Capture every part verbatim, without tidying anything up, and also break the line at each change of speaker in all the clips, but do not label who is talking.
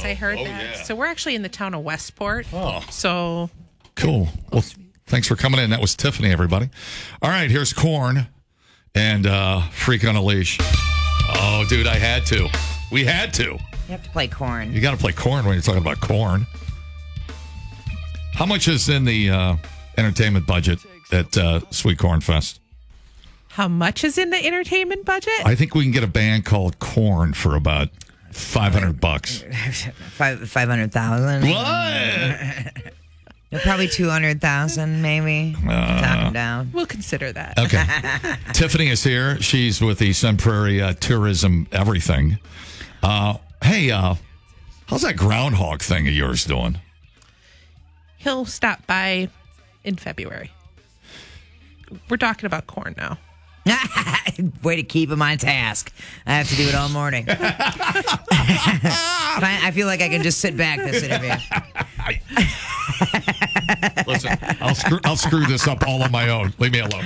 Yes, I heard
oh,
that.
Yeah.
So we're actually in the town of Westport.
Oh.
So
Cool. Well, thanks for coming in. That was Tiffany, everybody. All right, here's Korn and uh, Freak on a Leash. Oh, dude, I had to. We had to.
You have to play Korn.
You got to play Korn when you're talking about corn. How much is in the uh, entertainment budget at uh, Sweet Corn Fest?
how much is in the entertainment budget?
I think we can get a band called Korn for about five hundred bucks.
Five five hundred thousand.
What?
Probably two hundred thousand, maybe.
Uh,
Talk them down.
We'll consider that.
Okay. Tiffany is here. She's with the Sun Prairie uh, Tourism Everything. Uh, hey, uh, how's that groundhog thing of yours doing?
He'll stop by in February. We're talking about corn now.
Way to keep him on task. I have to do it all morning. Fine, I feel like I can just sit back this interview.
Listen, I'll screw, I'll screw this up all on my own. Leave me alone.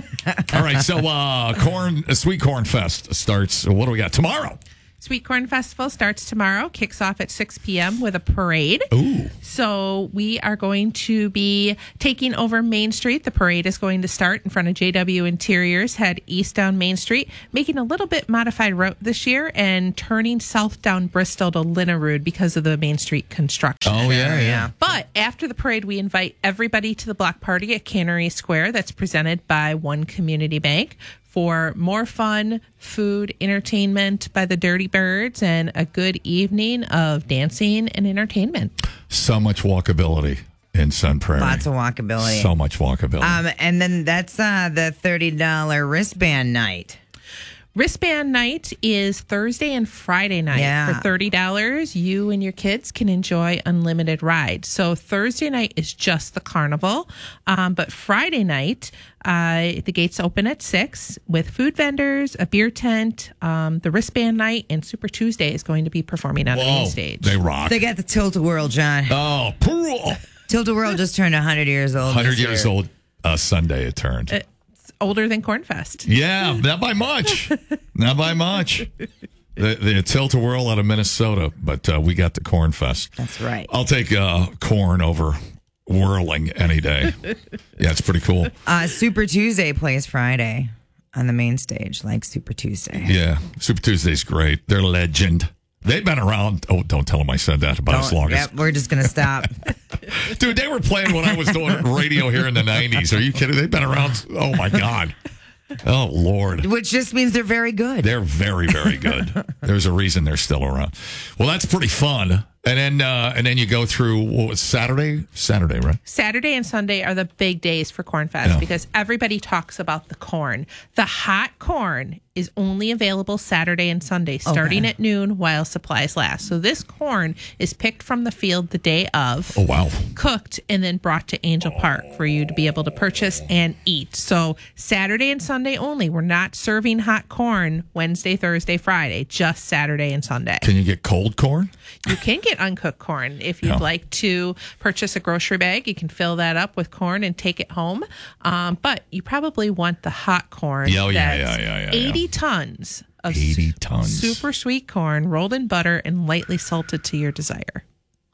All right, so uh, corn, uh, Sweet Corn Fest starts. What do we got tomorrow?
Sweet Corn Festival starts tomorrow, kicks off at six p.m. with a parade.
Ooh.
So we are going to be taking over Main Street. The parade is going to start in front of J W Interiors, head east down Main Street, making a little bit modified route this year and turning south down Bristol to Linnerud because of the Main Street construction.
Oh, yeah, yeah.
But after the parade, we invite everybody to the block party at Cannery Square that's presented by One Community Bank for more fun, food, entertainment by the Dirty Birds, and a good evening of dancing and entertainment.
So much walkability in Sun Prairie.
Lots of walkability.
So much walkability.
Um, and then that's uh, the thirty dollars wristband night.
Wristband night is Thursday and Friday night.
Yeah.
For thirty dollars, you and your kids can enjoy unlimited rides. So Thursday night is just the carnival. Um, but Friday night, uh, the gates open at six with food vendors, a beer tent, um, the wristband night, and Super Tuesday is going to be performing on the main
Whoa,
stage.
they rock.
They got the Tilt-A-Whirl, John.
Oh, cool.
Tilt-A-Whirl just turned one hundred years old.
one hundred
this
years
year.
old uh, Sunday it turned.
It's older than Cornfest.
Yeah, not by much. Not by much. The, the Tilt-A-Whirl out of Minnesota, but uh, we got the Corn Fest.
That's right.
I'll take uh, corn over whirling any day. Yeah, it's pretty cool.
Uh, Super Tuesday plays Friday on the main stage, like Super Tuesday.
Yeah, Super Tuesday's great. They're legend. They've been around. Oh, don't tell them I said that about as
Don't-
long as.
Yep, we're just going to stop.
Dude, they were playing when I was doing radio here in the nineties. Are you kidding? They've been around. Oh, my God. Oh, Lord.
Which just means they're very good.
They're very, very good. There's a reason they're still around. Well, that's pretty fun. And then uh, and then you go through, what was Saturday? Saturday, right?
Saturday and Sunday are the big days for Cornfest
Yeah.
because everybody talks about the corn. The hot corn is only available Saturday and Sunday, starting
Okay.
at noon while supplies last. So this corn is picked from the field the day of,
Oh, wow.
cooked, and then brought to Angel Park for you to be able to purchase and eat. So Saturday and Sunday only. We're not serving hot corn Wednesday, Thursday, Friday, just Saturday and Sunday.
Can you get cold corn?
You can get uncooked corn. If you'd
Yeah.
like to purchase a grocery bag, you can fill that up with corn and take it home. Um, but you probably want the hot corn.
Yeah, oh, yeah,
that's
yeah, yeah, yeah,
eighty tons of
eighty
su-
tons.
super sweet corn rolled in butter and lightly salted to your desire.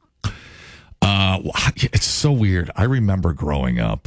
Uh, it's so weird. I remember growing up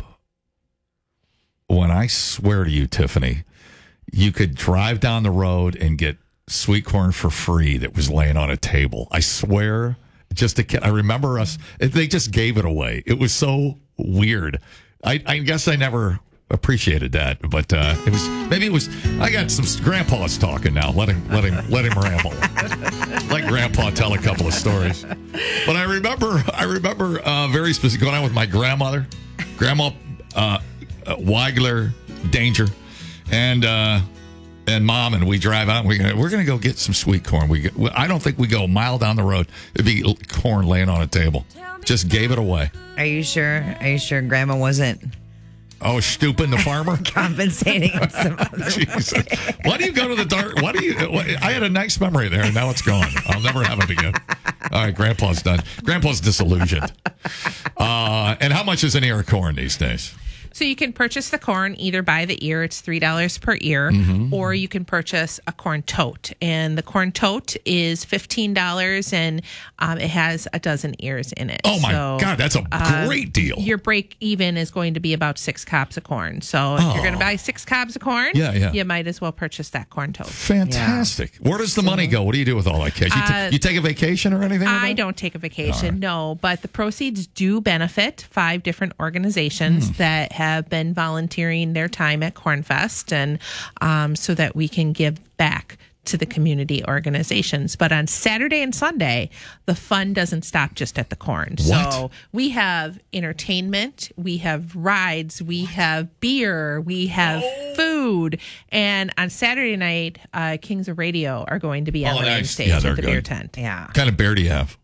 when I swear to you, Tiffany, you could drive down the road and get sweet corn for free that was laying on a table. I swear, just a kid. I remember us. They just gave it away. It was so weird. I, I guess I never appreciated that, but uh, it was maybe it was. I got some grandpa's talking now. Let him let him let him ramble. Let grandpa tell a couple of stories. But I remember I remember uh, very specific going out with my grandmother, grandma uh, uh, Weigler Danger, and. Uh, And mom and we drive out and we we're going to go get some sweet corn. We get, I don't think we go a mile down the road. It'd be corn laying on a table. Just gave it away.
Are you sure? Are you sure Grandma wasn't
Oh, Stupin the farmer.
compensating in some other
Jesus. Why do you go to the dark? Why do you? Why, I had a nice memory there, and now it's gone. I'll never have it again. All right, Grandpa's done. Grandpa's disillusioned. Uh, and how much is an ear of corn these days?
So you can purchase the corn either by the ear, it's three dollars per ear,
Mm-hmm.
or you can purchase a corn tote. And the corn tote is fifteen dollars and um, it has a dozen ears in it.
Oh, my
So,
God. That's a
uh,
great deal.
Your break even is going to be about six cobs of corn. So if you're going to buy six cobs of corn,
Yeah, yeah.
you might as well purchase that corn tote.
Fantastic. Where does the money go? What do you do with all that cash? You, ta- you take a vacation or anything? with
I
that?
don't take a vacation, no, but the proceeds do benefit five different organizations
Hmm.
that have been volunteering their time at Cornfest, and um, so that we can give back to the community organizations. But on Saturday and Sunday, the fun doesn't stop just at the corn.
What?
So we have entertainment, we have rides, we have beer, we have food. And on Saturday night, uh, Kings of Radio are going to be on
Oh,
the main
nice.
stage
Yeah,
at
they're
the
good.
beer tent.
Yeah.
What kind of beer do you have?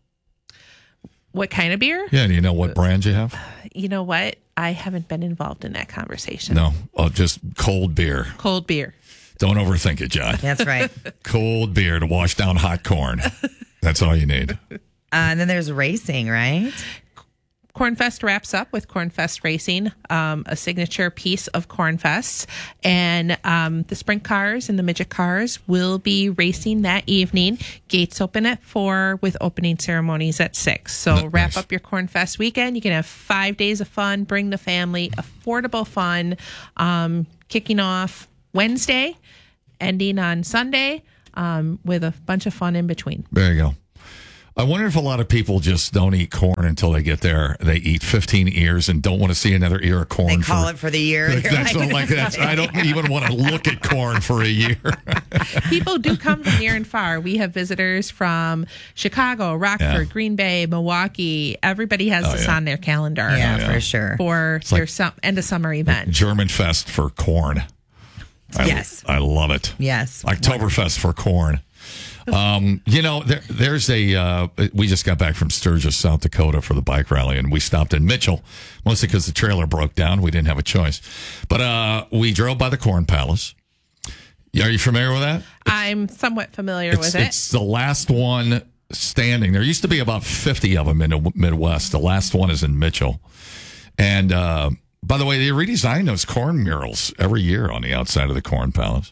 What kind of beer?
Yeah, do you know what brand you have?
You know what? I haven't been involved in that conversation.
No, oh, just cold beer.
Cold beer.
Don't overthink it, John.
That's right.
Cold beer to wash down hot corn. That's all you need.
Uh, and then there's racing, right?
Cornfest wraps up with Cornfest Racing, um, a signature piece of Cornfest. And um, the sprint cars and the midget cars will be racing that evening. Gates open at four with opening ceremonies at six. So
Nice.
wrap up your Cornfest weekend. You can have five days of fun, bring the family, affordable fun, um, kicking off Wednesday, ending on Sunday, um, with a bunch of fun in between.
There you go. I wonder if a lot of people just don't eat corn until they get there. They eat fifteen ears and don't want to see another ear of corn.
They call
for,
it for the year. You're
That's
like-
not like that's. I don't even want to look at corn for a year.
People do come from near and far. We have visitors from Chicago, Rockford,
Yeah.
Green Bay, Milwaukee. Everybody has
Oh,
this
yeah.
on their calendar
Yeah,
yeah.
for sure.
for their sum- end of summer event.
German Fest for corn. I,
Yes.
I love it.
Yes.
Oktoberfest for corn. Um, you know, there, there's a, uh, we just got back from Sturgis, South Dakota for the bike rally, and we stopped in Mitchell, mostly because the trailer broke down. We didn't have a choice. But uh, we drove by the Corn Palace. Are you familiar with that?
I'm somewhat familiar
It's,
with it.
it's the last one standing. There used to be about fifty of them in the Midwest. The last one is in Mitchell. And uh, by the way, they redesign those corn murals every year on the outside of the Corn Palace.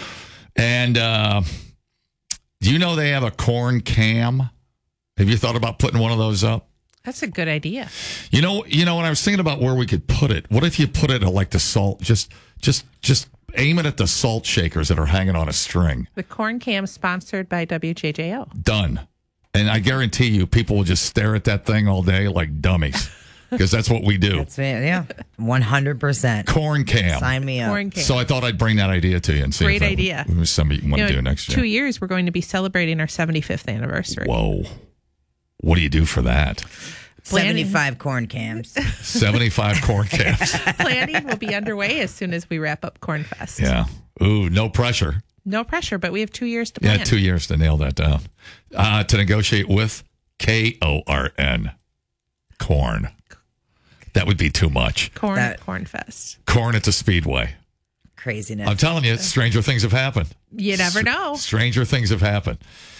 And uh, do you know they have a corn cam? Have you thought about putting one of those up?
That's a good idea.
You know, you know, when I was thinking about where we could put it, what if you put it at like the salt, just, just, just aim it at the salt shakers that are hanging on a string.
The Corn Cam sponsored by W J J O.
Done. And I guarantee you, people will just stare at that thing all day like dummies because that's what we do.
That's it. Yeah. one hundred percent.
Corn cam.
Sign me up.
Corn Cam.
So I thought I'd bring that idea to you and see
Great
if that
idea.
was something you want
You
to
know,
do next
two
year.
years, we're going to be celebrating our seventy-fifth anniversary.
Whoa. What do you do for that?
Planning.
seventy-five corn cams.
seventy-five corn cams.
Planning will be underway as soon as we wrap up Cornfest.
Yeah. Ooh, no pressure.
No pressure, but we have two years to plan.
Yeah, two years to nail that down. Uh, to negotiate with K O R N. Corn. That would be too much.
Corn
That-
Cornfest.
Corn at the Speedway.
Craziness.
I'm telling you, stranger things have happened.
You never know.
Stranger things have happened.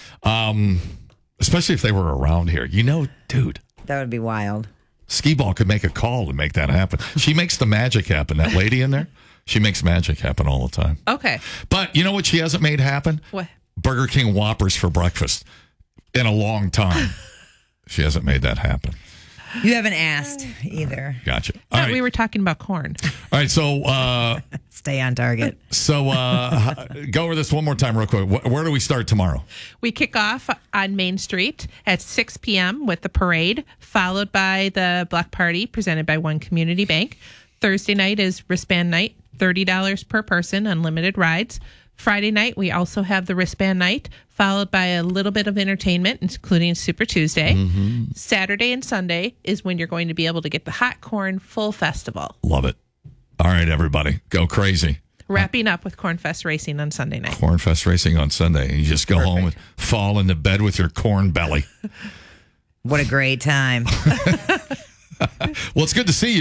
Um, especially if they were around here. You know, dude,
That would be wild.
Skee-Ball could make a call to make that happen. She makes the magic happen. That lady in there, she makes magic happen all the time.
Okay.
But you know what she hasn't made happen?
What?
Burger King Whoppers for breakfast in a long time. She hasn't made that happen.
You haven't asked either.
Gotcha. All
Thought
right.
we were talking about corn.
All right. So, uh,
Stay on target.
so uh, go over this one more time, real quick. Wh- Where do we start tomorrow?
We kick off on Main Street at six p.m. with the parade, followed by the block party presented by One Community Bank. Thursday night is wristband night, thirty dollars per person, unlimited rides. Friday night, we also have the wristband night, followed by a little bit of entertainment, including Super Tuesday.
Mm-hmm.
Saturday and Sunday is when you're going to be able to get the Hot Corn Full Festival.
Love it. All right, everybody, go crazy.
Wrapping up with Cornfest Racing on Sunday night.
Cornfest Racing on Sunday. And you just go home and fall into bed with your corn belly.
What a great time.
Well, it's good to see you.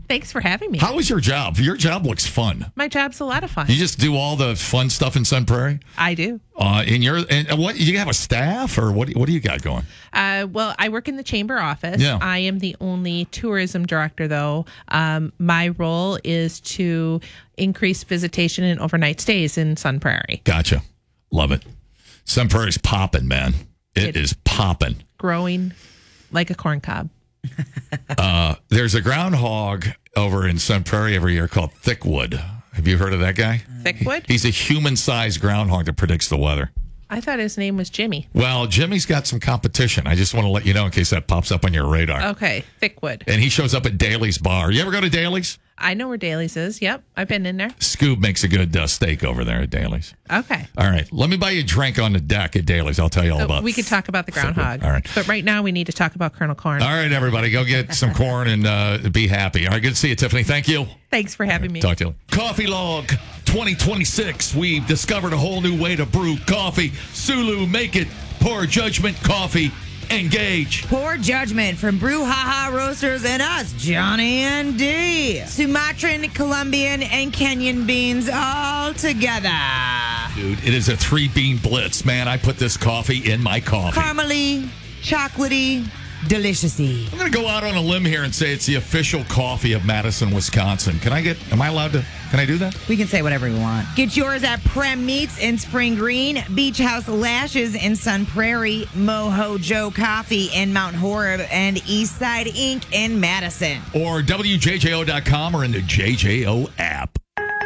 Thanks for having me.
How was your job? Your job looks fun.
My job's a lot of fun.
You just do all the fun stuff in Sun Prairie?
I do.
Uh, in your and what you have a staff or what? What do you got going?
Uh, well, I work in the chamber office.
Yeah.
I am the only tourism director, though. Um, my role is to increase visitation and overnight stays in Sun Prairie.
Gotcha. Love it. Sun Prairie's popping, man. It, it is popping.
Growing like a corn cob.
uh, there's a groundhog over in Sun Prairie every year called Thickwood. Have you heard of that guy?
Thickwood?
He's a human-sized groundhog that predicts the weather.
I thought his name was Jimmy.
Well, Jimmy's got some competition. I just want to let you know in case that pops up on your radar.
Okay, Thickwood.
And he shows up at Daly's Bar. You ever go to Daly's?
I know where Daly's is. Yep, I've been in there.
Scoob makes a good uh, steak over there at Daly's.
Okay.
All right. Let me buy you a drink on the deck at Daly's. I'll tell you all
So
about it.
we could talk about the groundhog.
All right.
But right now we need to talk about Colonel Corn.
All right, everybody. Go get some corn and uh, be happy. All right. Good to see you, Tiffany. Thank you.
Thanks for having me.
Talk to you later. Coffee Log twenty twenty-six. We've discovered a whole new way to brew coffee. Sulu, make it. Poor Judgment Coffee. Engage.
Poor Judgment from Brouhaha Roasters and us, Johnny and D. Sumatran, Colombian, and Kenyan beans all together.
Dude, it is a three-bean blitz. Man, I put this coffee in my coffee.
Caramely, chocolatey, deliciousy.
I'm going to go out on a limb here and say it's the official coffee of Madison, Wisconsin. Can I get, am I allowed to, can I do that?
We can say whatever we want. Get yours at Prem Meats in Spring Green, Beach House Lashes in Sun Prairie, Moho Joe Coffee in Mount Horeb, and Eastside Incorporated in Madison.
Or W J J O dot com or in the J J O app.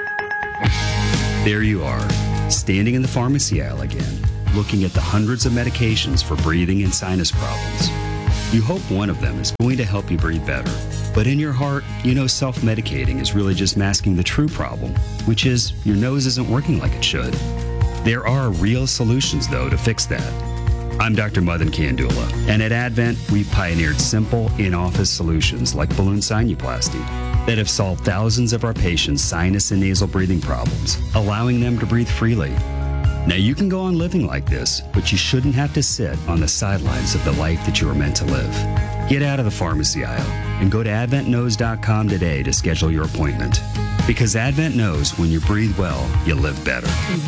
There you are, standing in the pharmacy aisle again, looking at the hundreds of medications for breathing and sinus problems. You hope one of them is going to help you breathe better. But in your heart, you know self-medicating is really just masking the true problem, which is your nose isn't working like it should. There are real solutions, though, to fix that. I'm Doctor Madan Kandula, and at Advent, we've pioneered simple, in-office solutions like balloon sinuplasty that have solved thousands of our patients' sinus and nasal breathing problems, allowing them to breathe freely. Now, you can go on living like this, but you shouldn't have to sit on the sidelines of the life that you were meant to live. Get out of the pharmacy aisle and go to advent knows dot com today to schedule your appointment. Because Advent knows when you breathe well, you live better.